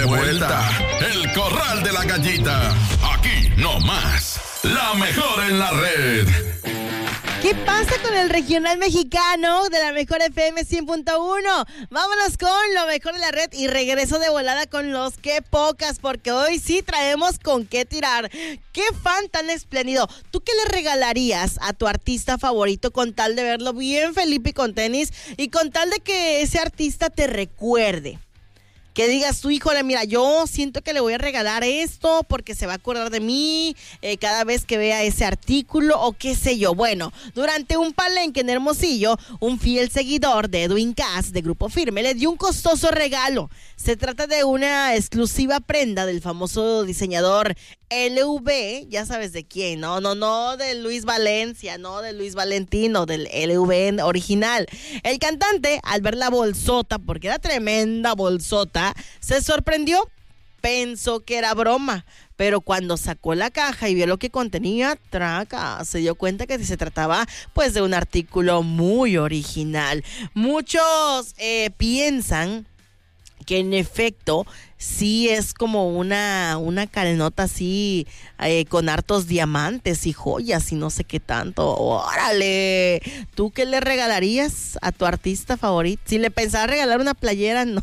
vuelta. El Corral de la Gallita. Aquí no más. La mejor en la red. ¿Qué pasa con el regional mexicano de la mejor FM 100.1? Vámonos con lo mejor de la red y regreso de volada con los qué pocas, porque hoy sí traemos con qué tirar. ¡Qué fan tan espléndido! ¿Tú qué le regalarías a tu artista favorito con tal de verlo bien Felipe con tenis y con tal de que ese artista te recuerde? Que digas tú, híjole, mira, yo siento que le voy a regalar esto porque se va a acordar de mí cada vez que vea ese artículo o qué sé yo. Bueno, durante un palenque en Hermosillo, un fiel seguidor de Edwin Cass de Grupo Firme le dio un costoso regalo. Se trata de una exclusiva prenda del famoso diseñador LV, ya sabes de quién, no de Luis Valencia, no de Luis Valentino, del LV original. El cantante, al ver la bolsota, porque era tremenda bolsota, se sorprendió, pensó que era broma, pero cuando sacó la caja y vio lo que contenía, traca, se dio cuenta que se trataba pues de un artículo muy original. Muchos piensan que en efecto sí es como una cadenota así con hartos diamantes y joyas y no sé qué tanto. ¡Órale! ¿Tú qué le regalarías a tu artista favorito? Si le pensaba regalar una playera, no.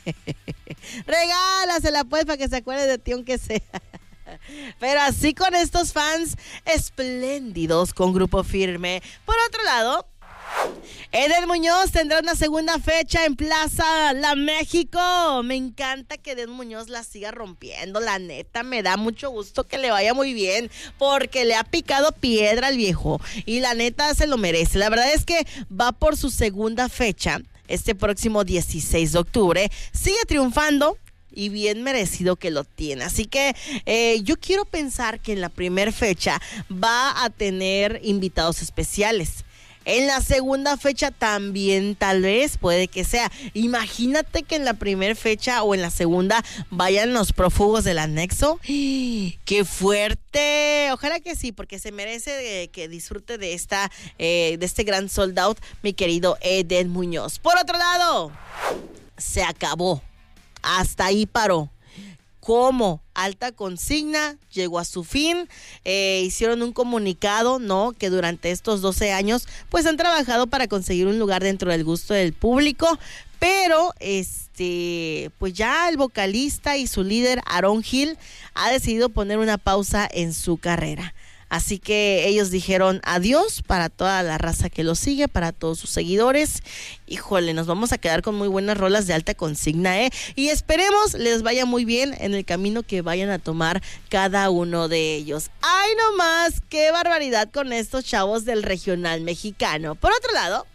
Regálasela pues para que se acuerde de ti aunque sea. Pero así con estos fans espléndidos con Grupo Firme. Por otro lado, Edén Muñoz tendrá una segunda fecha en Plaza La México. Me encanta que Edén Muñoz la siga rompiendo, la neta, me da mucho gusto que le vaya muy bien, porque le ha picado piedra al viejo y la neta se lo merece. La verdad es que va por su segunda fecha este próximo 16 de octubre, sigue triunfando y bien merecido que lo tiene. Así que yo quiero pensar que en la primera fecha va a tener invitados especiales. En la segunda fecha también tal vez puede que sea. Imagínate que en la primera fecha o en la segunda vayan los prófugos del anexo. ¡Qué fuerte! Ojalá que sí, porque se merece que disfrute de este gran sold out, mi querido Edén Muñoz. Por otro lado, se acabó. Hasta ahí paró. ¿Cómo? Alta Consigna llegó a su fin, hicieron un comunicado, ¿no? Que durante estos 12 años, pues han trabajado para conseguir un lugar dentro del gusto del público, pero pues ya el vocalista y su líder, Aaron Hill, ha decidido poner una pausa en su carrera. Así que ellos dijeron adiós para toda la raza que lo sigue, para todos sus seguidores. Híjole, nos vamos a quedar con muy buenas rolas de Alta Consigna, y esperemos les vaya muy bien en el camino que vayan a tomar cada uno de ellos. ¡Ay, no más! ¡Qué barbaridad con estos chavos del regional mexicano! Por otro lado,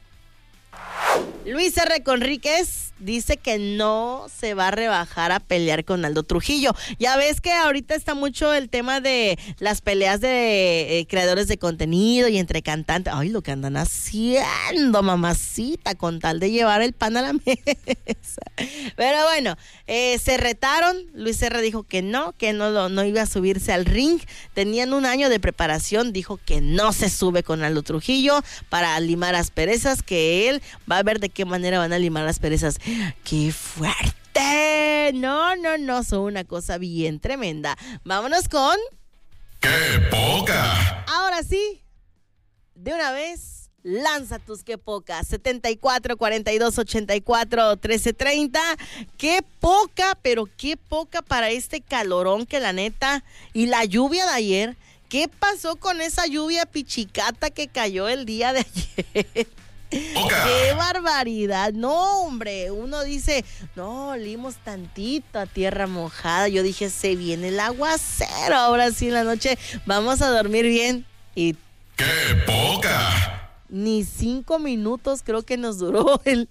Luis R. Conríquez dice que no se va a rebajar a pelear con Aldo Trujillo. Ya ves que ahorita está mucho el tema de las peleas de creadores de contenido y entre cantantes. Ay, lo que andan haciendo, mamacita, con tal de llevar el pan a la mesa. Pero bueno, se retaron. Luis R. dijo que no iba a subirse al ring. Tenían un año de preparación. Dijo que no se sube con Aldo Trujillo para limar asperezas, que él va a ver de qué manera van a limar asperezas. ¡Qué fuerte! No, son una cosa bien tremenda. Vámonos con... ¡Qué poca! Ahora sí, de una vez, lanza tus qué poca. 74 42 84 13 30. ¡Qué poca, pero qué poca para este calorón que la neta! Y la lluvia de ayer. ¿Qué pasó con esa lluvia pichicata que cayó el día de ayer? ¡Qué barbaridad! No, hombre, uno dice, no, olimos tantito a tierra mojada. Yo dije, se viene el aguacero. Ahora sí en la noche vamos a dormir bien. Y ¡qué poca! Ni 5 minutos creo que nos duró el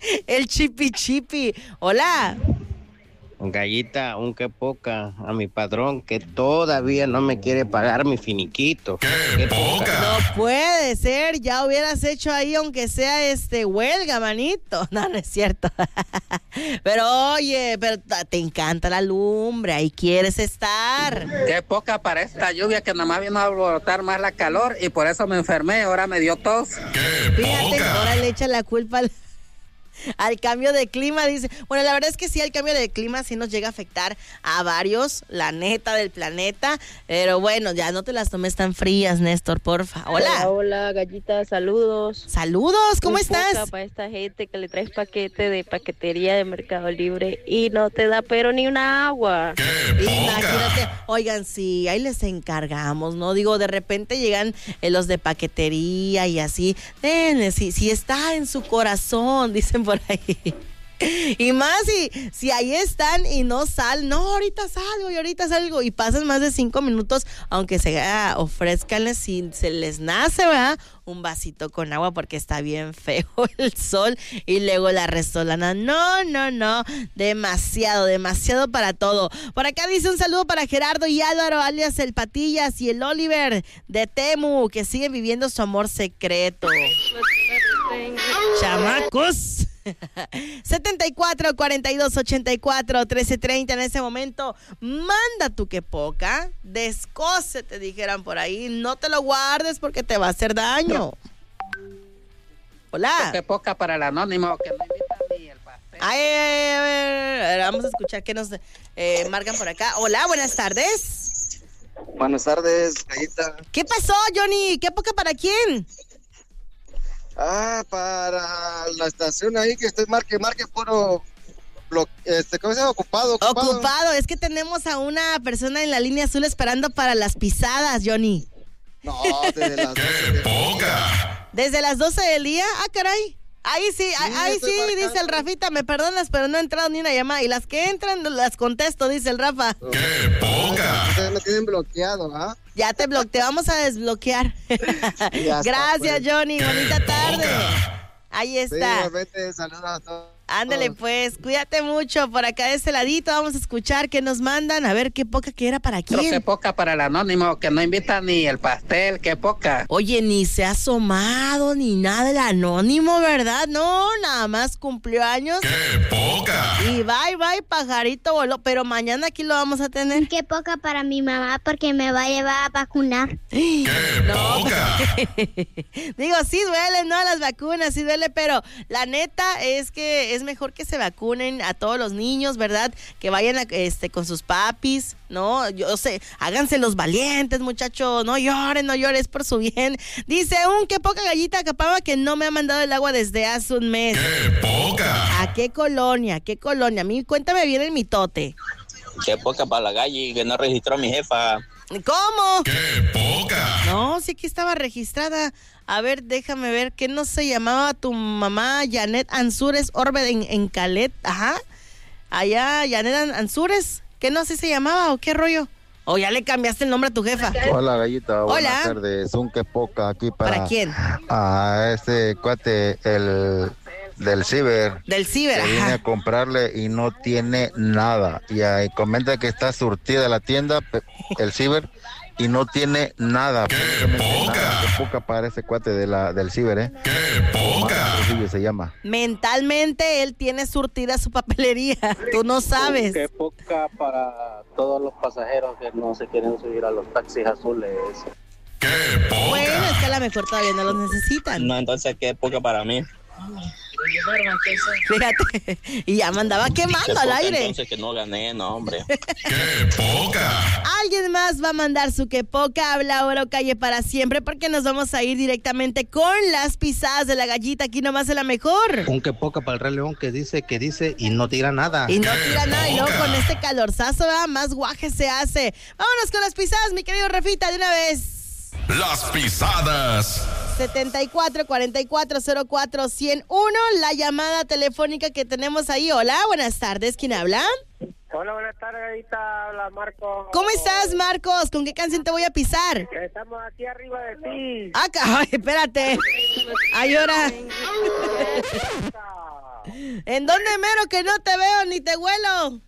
chipi. Hola. Gallita, un qué poca a mi padrón que todavía no me quiere pagar mi finiquito. ¡Qué poca! No puede ser, ya hubieras hecho ahí aunque sea huelga, manito. No es cierto. Pero oye, pero te encanta la lumbre, ahí quieres estar. Qué poca para esta lluvia que nada más vino a alborotar más la calor y por eso me enfermé, ahora me dio tos. ¡Qué Fíjate, poca! ahora le echa la culpa al cambio de clima, dice. Bueno, la verdad es que sí, el cambio de clima sí nos llega a afectar a varios, la neta del planeta, pero bueno, ya no te las tomes tan frías, Néstor, porfa. Hola. Hola, Gallita, saludos. Saludos, ¿cómo estás? Para esta gente que le traes paquete de paquetería de Mercado Libre y no te da pero ni una agua. Imagínate, oigan, sí, ahí les encargamos, ¿no? Digo, de repente llegan los de paquetería y así, si está en su corazón, dicen por ahí. Y más si ahí están y no salen, no, ahorita salgo y pasan más de 5 minutos, aunque ofrezcanles si se les nace, ¿verdad? Un vasito con agua porque está bien feo el sol y luego la resolana. No, demasiado para todo. Por acá dice un saludo para Gerardo y Álvaro, alias el Patillas y el Oliver de Temu, que siguen viviendo su amor secreto. Chamacos. 74 42 84 13 30 en ese momento. Manda tu que poca, descose, te dijeran por ahí. No te lo guardes porque te va a hacer daño. Hola. Que poca para el anónimo que no invita ni el pastel. A ver, vamos a escuchar qué nos marcan por acá. Hola, buenas tardes. Buenas tardes, Gallita. ¿Qué pasó, Johnny? ¿Qué poca para quién? Para la estación ahí que estoy marque puro ¿cómo se llama? Ocupado. Es que tenemos a una persona en la línea azul esperando para las pisadas, Johnny. No, desde las 12 del día. ¿Desde las 12 del día? Ah, caray. Ahí sí, dice el Rafita, me perdonas, pero no ha entrado ni una llamada. Y las que entran las contesto, dice el Rafa. ¡Qué poca! Ustedes me tienen bloqueado, ¿ah? Ya te bloqueé, vamos a desbloquear. Gracias, pues. Johnny, bonita tarde. Ahí está. Sí, vete, saludos a todos. Ándale pues, cuídate mucho. Por acá de este ladito vamos a escuchar qué nos mandan. A ver qué poca que era para quién. Pero qué poca para el anónimo que no invita ni el pastel, qué poca. Oye, ni se ha asomado ni nada el anónimo, ¿verdad? No, nada más cumplió años. ¡Qué poca! Y bye, pajarito voló. Pero mañana aquí lo vamos a tener. Qué poca para mi mamá porque me va a llevar a vacunar. ¡Qué poca! Digo, sí duele, ¿no? Las vacunas, sí duele, pero la neta es que es mejor que se vacunen a todos los niños, ¿verdad? Que vayan con sus papis, ¿no? Yo sé, háganse los valientes, muchachos, no llores por su bien. Dice qué poca Gallita Capaba que no me ha mandado el agua desde hace un mes. ¡Qué poca! ¿A qué colonia? A mí cuéntame bien el mitote. Qué poca para la Galli que no registró a mi jefa. ¿Cómo? ¡Qué poca! No, sí que estaba registrada. A ver, déjame ver, ¿qué no se llamaba tu mamá? Janet Ansures Orbe en Calet, ajá. Allá, Janet Ansures, ¿qué no así se llamaba o qué rollo? ¿O ya le cambiaste el nombre a tu jefa? Hola, Gallita, Hola. Buenas tardes. Qué poca aquí ¿Para quién? A este cuate, del ciber. Del ciber, que viene a comprarle y no tiene nada. Y ahí comenta que está surtida la tienda, el ciber, y no tiene nada. ¡Qué poca! Qué poca para ese cuate del ciber, ¿eh? ¡Qué poca! Se llama. Mentalmente él tiene surtida su papelería. Tú no sabes. Qué poca para todos los pasajeros que no se quieren subir a los taxis azules. ¡Qué poca! Bueno, es que a lo mejor todavía no los necesitan. No, entonces qué poca para mí. Fíjate, y ya me andaba quemando al aire. Entonces que no gané, no, hombre. ¡Qué poca! Alguien más va a mandar su que poca, habla ahora o calle para siempre, porque nos vamos a ir directamente con las pisadas de la Gallita, aquí nomás es la mejor. Un que poca para el Rey León que dice y no tira nada. Y no tira nada, y luego con este calorzazo, ¿verdad? Más guaje se hace. Vámonos con las pisadas, mi querido Rafita, de una vez. Las pisadas. 74 44 04 101, la llamada telefónica que tenemos ahí. Hola, buenas tardes, ¿quién habla? Hola, buenas tardes, Gallita, habla Marcos. ¿Cómo estás, Marcos? ¿Con qué canción te voy a pisar? Estamos aquí arriba de ti. Ah, ay, espérate. Ay, ahora. ¿En dónde mero que no te veo ni te huelo?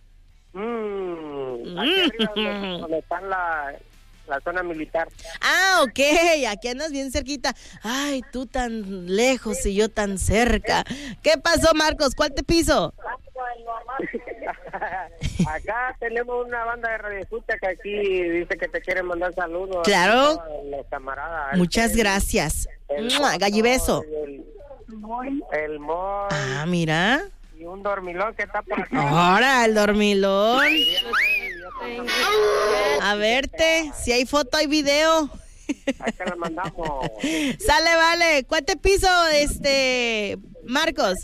Aquí arriba donde está la zona militar. Ah, ok, aquí andas bien cerquita. Ay, tú tan lejos y yo tan cerca. ¿Qué pasó, Marcos? ¿Cuál te piso? Acá tenemos una banda de radioescucha que aquí dice que te quieren mandar saludos. Claro. Los camaradas. Muchas gracias. Gallibeso. El mall. Ah, mira. Y un dormilón que está por acá. Ahora, el dormilón. A verte, si hay foto, hay video. Ahí te la mandamos. Sale, vale. ¿Cuánto piso, Marcos?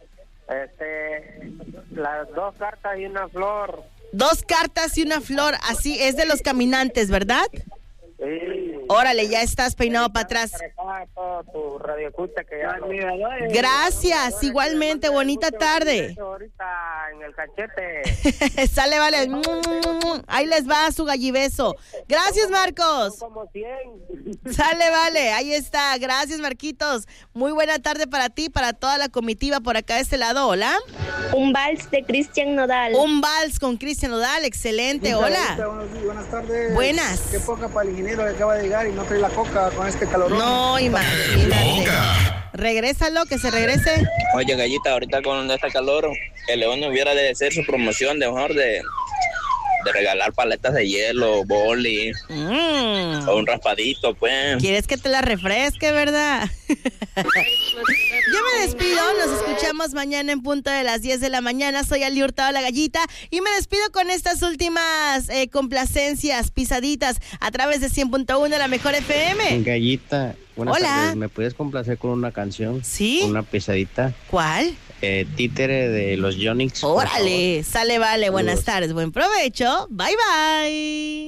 Las 2 cartas y una flor. 2 cartas y una flor. Así es de los caminantes, ¿verdad? Sí. Órale, ya estás peinado para atrás. Todo tu radio escucha que ya Gracias, igualmente, bonita tarde. Ahorita en el cachete. Sale, vale. Ahí les va su gallibeso. Gracias, Marcos. Como 100. Sale, vale, ahí está. Gracias, Marquitos. Muy buena tarde para ti, para toda la comitiva por acá de este lado. Hola. Un vals de Cristian Nodal. Un vals con Cristian Nodal, excelente. Hola. Buenas tardes. Buenas. Qué poca para el ingeniero que acaba de llegar y no trae la coca con este calorón. No, imagínate. Regrésalo, que se regrese. Oye, Gallita, ahorita con este calor, el León hubiera de hacer su promoción de mejor de regalar paletas de hielo, boli, o un raspadito, pues. ¿Quieres que te la refresque, verdad? Yo me despido, nos escuchamos mañana en punto de las 10 de la mañana. Soy Ali Hurtado, la Gallita, y me despido con estas últimas complacencias, pisaditas, a través de 100.1 de la Mejor FM. Gallita, buenas Hola. tardes. ¿Me puedes complacer con una canción? ¿Sí? Una pisadita. ¿Cuál? Títere de los Yonix. Órale, sale, vale, buenas tardes, buen provecho, bye bye.